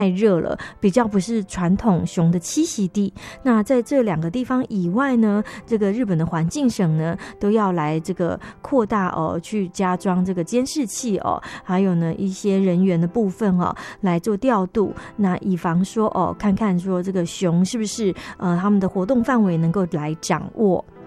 太热了，比较不是传统熊的栖息地。那在这2个地方以外呢，这个日本的环境省呢都要来这个扩大去加装这个监视器还有呢一些人员的部分来做调度，那以防说看看说这个熊是不是他们的活动范围能够来掌握。